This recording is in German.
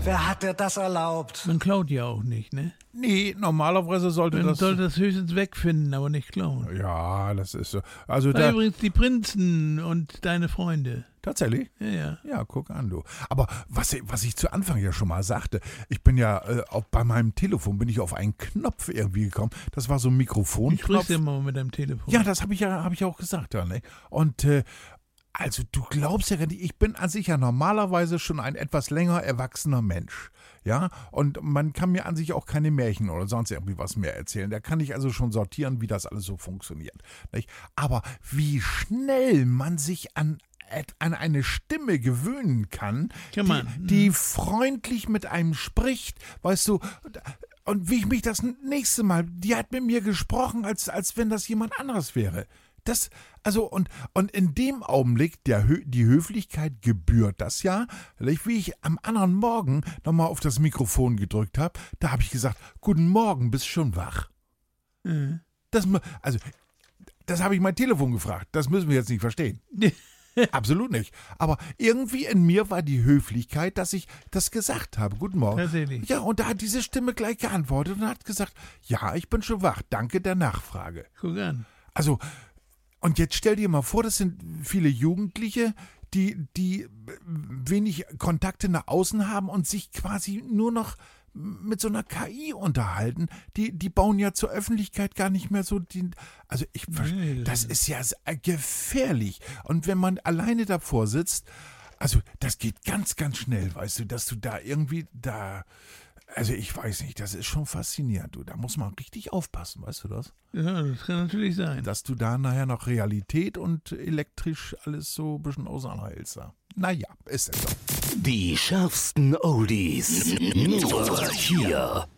Wer hat dir das erlaubt? Man klaut ja auch nicht, ne? Nee, normalerweise sollte Man das... soll das höchstens wegfinden, aber nicht klauen. Ja, das ist so. Also War da... übrigens die Prinzen und deine Freunde. Tatsächlich? Ja, ja. Ja, guck an, du. Aber was ich zu Anfang ja schon mal sagte, ich bin ja, auch bei meinem Telefon bin ich auf einen Knopf irgendwie gekommen. Das war so ein Ich Mikrofonknopf. sprichst immer mit deinem Telefon. Ja, das habe ich auch gesagt, ja, ne? Und, also du glaubst ja gar nicht, ich bin an sich ja normalerweise schon ein etwas länger erwachsener Mensch, ja, und man kann mir an sich auch keine Märchen oder sonst irgendwie was mehr erzählen. Da kann ich also schon sortieren, wie das alles so funktioniert, nicht? Aber wie schnell man sich an eine Stimme gewöhnen kann, die freundlich mit einem spricht, weißt du, und wie ich mich das nächste Mal, die hat mit mir gesprochen, als wenn das jemand anderes wäre. Das, also, und in dem Augenblick, die Höflichkeit gebührt das ja, wie ich am anderen Morgen nochmal auf das Mikrofon gedrückt habe, da habe ich gesagt, guten Morgen, bist schon wach. Mhm. Das habe ich mein Telefon gefragt, das müssen wir jetzt nicht verstehen. Absolut nicht. Aber irgendwie in mir war die Höflichkeit, dass ich das gesagt habe. Guten Morgen. Tatsächlich. Ja, und da hat diese Stimme gleich geantwortet und hat gesagt, ja, ich bin schon wach, danke der Nachfrage. Guck an. Also, und jetzt stell dir mal vor, das sind viele Jugendliche, die wenig Kontakte nach außen haben und sich quasi nur noch mit so einer KI unterhalten. Die bauen ja zur Öffentlichkeit gar nicht mehr so das ist ja gefährlich. Und wenn man alleine davor sitzt, also das geht ganz, ganz schnell, weißt du, dass du da irgendwie also ich weiß nicht, das ist schon faszinierend, du. Da muss man richtig aufpassen, weißt du das? Ja, das kann natürlich sein. Dass du da nachher noch Realität und elektrisch alles so ein bisschen auseinanderhältst. Naja, ist es so. Die schärfsten Oldies. Nur hier